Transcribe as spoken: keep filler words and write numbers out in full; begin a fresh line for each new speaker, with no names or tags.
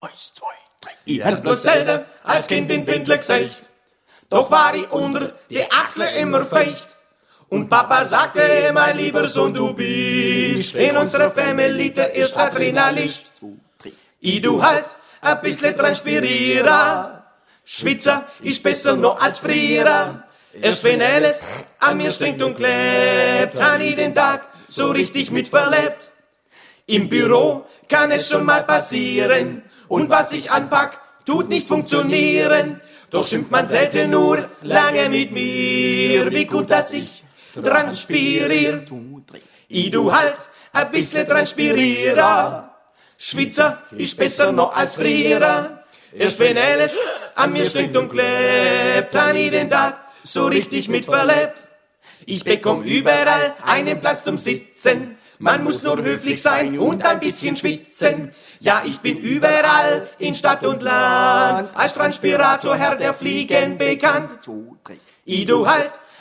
Eins, zwei, drei. Ich hab bloß selten als Kind den Windler gesagt. Doch war ich unter die Achsel immer feucht. Und Papa sagte, mein lieber Sohn, du bist in unserer Familie der erste Adrenalist. Ich du halt ein bisschen transpirieren. Schwitzer ist besser noch als früher. Erst wenn alles an mir stinkt und klebt, hab ich den Tag so richtig mitverlebt. Im Büro kann es schon mal passieren. Und was ich anpack, tut nicht funktionieren. Doch schimpft man selten nur lange mit mir. Wie gut, dass ich transpirier. Ich du halt ein bisschen transpirieren. Schwitzer ist besser noch als früher. Erst wenn alles an mir stinkt und klebt, hab ich den Tag so richtig mitverlebt. Ich bekomm überall einen Platz zum Sitzen. Man muss nur höflich sein und ein bisschen schwitzen. Ja, ich bin überall in Stadt und Land als Transpirator, Herr der Fliegen bekannt. Ich du halt